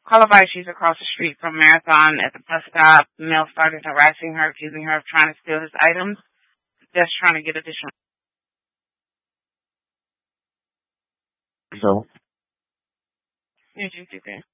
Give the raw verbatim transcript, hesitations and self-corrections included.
Calabar, she's across the street from Marathon at the bus stop. The male started harassing her, accusing her of trying to steal his items, just trying to get additional. So, Yes, you do that.